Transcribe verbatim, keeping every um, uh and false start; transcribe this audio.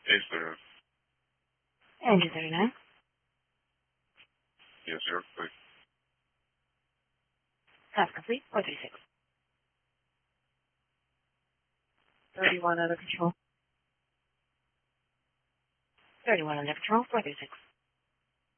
Yes, sir. Engine thirty-nine. Yes, sir. Quick. Task complete. four three six. thirty-one under control. thirty-one under control. four three six.